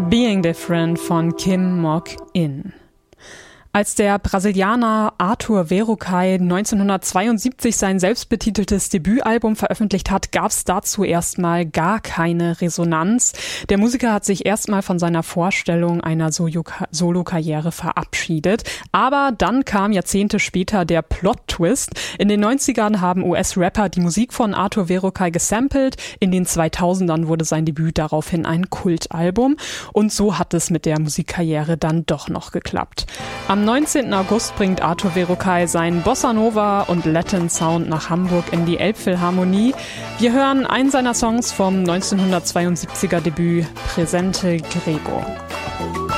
Being Different von Kim Mok-in. Als der Brasilianer Arthur Verocai 1972 sein selbstbetiteltes Debütalbum veröffentlicht hat, gab es dazu erstmal gar keine Resonanz. Der Musiker hat sich erstmal von seiner Vorstellung einer Solo-Karriere verabschiedet. Aber dann kam Jahrzehnte später der Plot-Twist. In den 90ern haben US-Rapper die Musik von Arthur Verocai gesampelt. In den 2000ern wurde sein Debüt daraufhin ein Kultalbum. Und so hat es mit der Musikkarriere dann doch noch geklappt. Am 19. August bringt Arthur Verocai seinen Bossa Nova und Latin Sound nach Hamburg in die Elbphilharmonie. Wir hören einen seiner Songs vom 1972er Debüt Presente Grego.